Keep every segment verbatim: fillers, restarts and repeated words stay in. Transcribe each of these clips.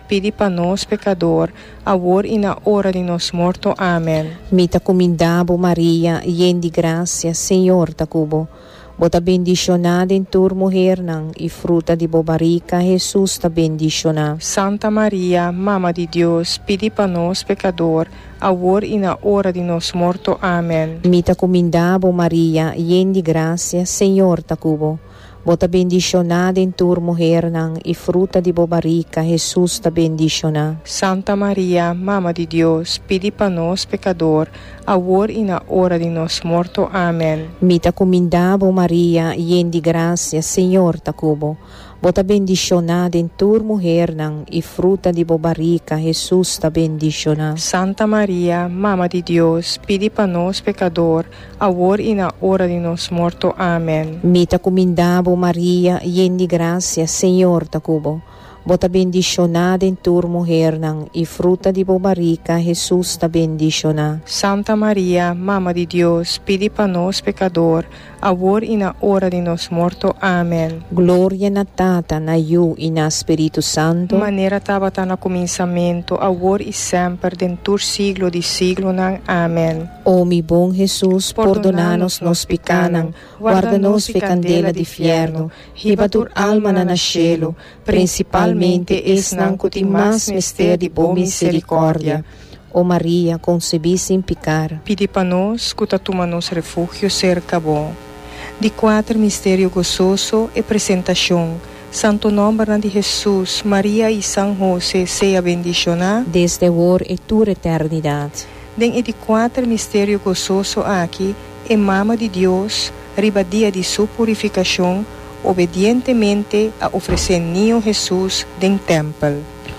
pedi para nós, pecador, agora e na hora de nós morto. Amém. Mita comindabo Maria, yen de gracia, Senhor ta cubo. Bota bendicionada em tur mulher nang, e fruta de bobarica, Jesus ta bendicionada. Santa Maria, Mama de Deus, pedi para nós, pecador, agora e na hora de nós morto. Amém. Mita comindabo Maria, yen de gracia, Senhor ta cubo. Bota bendicionada em tur mulher nang, e fruta de bobarica, Jesus ta bendicionada. Santa Maria, Mama de Deus, pedi para nós, pecador, agora e na hora de nós morto. Amém. Mita comindabo Maria, yen de gracia, Senhor ta cubo. Bota bendicionada em tur mulher nang, e fruta de bobarica, Jesus ta bendicionada. Santa Maria, Mama de Deus, pedi para nós, pecador, agora e na hora de nós morto. Amém. Mita comindabo Maria, yen de gracia, Senhor ta cubo. Bota bendicionada em tur mulher nang, e fruta de bobarica, Jesus ta bendicionada. Santa Maria, Mama de Deus, pedi para nós, pecador, agora e na hora de nós morto. Amém. Glória na Tata, na Yu e na Espírito Santo. Maneira estava no começamento, agora e sempre, dentro do siglo de siglo. Nang. Amém. Ó mi bom Jesus, perdonanos nos pecanan, guarda-nos de candela de fierno, ribatur alma na nascelo, principalmente es nang kuti mas mister de boa misericórdia. Ó Maria, concebi sem pecar. Pedi para nós, que toma nos refúgio cerca bom. De quatro mistério gozoso e apresentação. Santo nome de Jesus, Maria e São José, seja bendicionado. Desde agora e toda eternidade. Den e de quatro mistério gozoso aqui, é Mama de Deus, ribadia de sua purificação, obedientemente a oferecer niño Jesus den templo.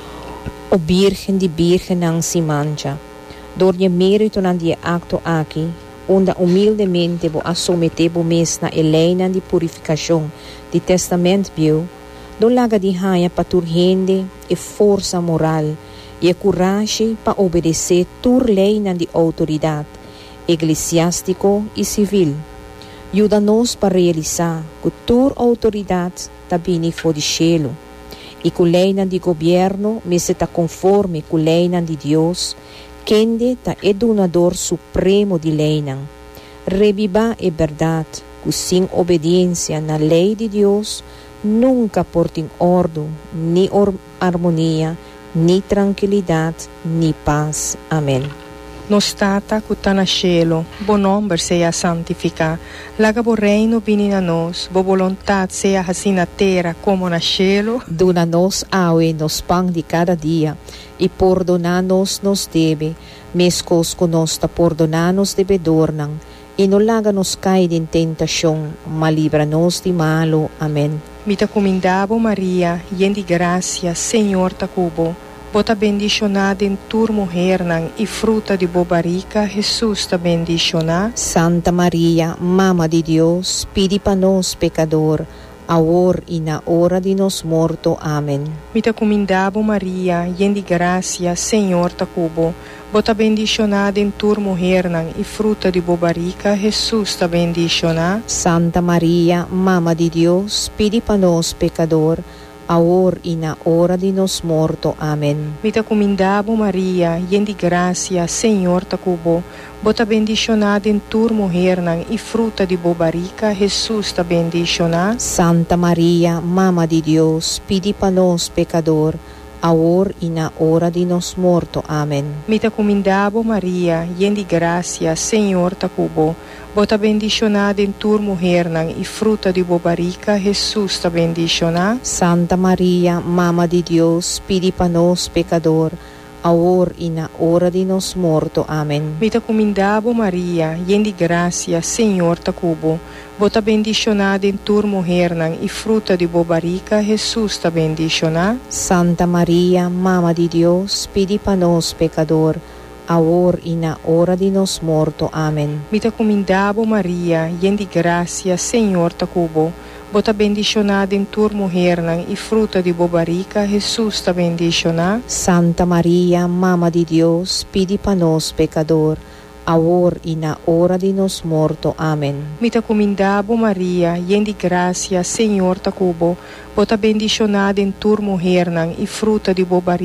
O Virgem de Virgem não se mancha. Door je mérito na die acto aqui, onde humildemente vou assometer o mês na Helena de purificação de testamento bio, do laga de raia para tur rende e força moral e coragem para obedecer tur lei na de autoridade eclesiástico e civil. Ajuda-nos para realizar que tur autoridade também for de cielo e que a lei de governo me está conforme com a lei de Deus, quem é donador supremo de lei. Reviva a verdade que sem obediência na lei de Deus nunca porta em ordem, nem harmonia, nem tranquilidade, nem paz. Amém. Nos tata que está na cielo, bo nome seja santificado. Laga bo reino vini na nós, bo vontade seja assim na terra como na cielo. Dona-nos aue nos pão de cada dia, e perdona-nos nos debe, mescos que nos ta perdona-nos devedor não, e não laga-nos cair em tentação, mas livra-nos de malo. Amém. Mita comindabo Maria, yen de gracia, Senhor ta cubo. Bota bendicionada em tur mulher nang, e fruta de bobarica, Jesus ta bendicionada. Santa Maria, Mama de Deus, pedi para nós pecador, agora e na hora de nos morto. Amém. Mita comindabo Maria, yen de gracia, Senhor ta cubo. Bota bendicionada em tur mulher nang, e fruta de bobarica, Jesus ta bendicionada. Santa Maria, Mama de Deus, pedi para nós pecador, agora e na hora de nos morto. Amém. Mita comindabo Maria, yen de gracia, Senhor ta cubo. Bota bendicionada em tur mulher nang, e fruta de bobarica, Jesus ta bendicionada. Santa Maria, Mama de Deus, pedi para nós pecador, agora e na hora de nos morto. Amém. Mita comindabo Maria, yen de gracia, Senhor ta cubo. Bota bendicionada em tur mulher nang, e fruta de bobarica, Jesus ta bendicionada. Santa Maria, Mama de Deus, pedi para nós pecador, agora e na hora de nos morto. Amém. Mita comindabo Maria, yen de gracia, Senhor ta cubo. Bota bendicionada em tur mulher nang, e fruta de bobarica, Jesus ta bendicionada. Santa Maria, Mama de Deus, pedi para nós pecador, agora e na hora de nos morto. Amém. Mita comindabo Maria, yen de gracia, Senhor ta cubo. Bota bendicionada em tur mulher nang, e fruta de bobarica, Jesus ta bendicionada. Santa Maria, Mama de Deus, pedi para nós pecador, agora e na hora de nos morto. Amém. Mita comindabo Maria, yen de gracia, Senhor ta cubo. Bota bendicionada em tur mulher nang, e fruta de bobarica,